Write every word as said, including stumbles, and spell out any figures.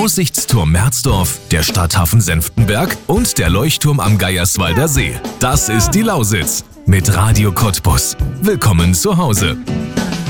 Aussichtsturm Merzdorf, der Stadthafen Senftenberg und der Leuchtturm am Geierswalder See. Das ist die Lausitz mit Radio Cottbus. Willkommen zu Hause.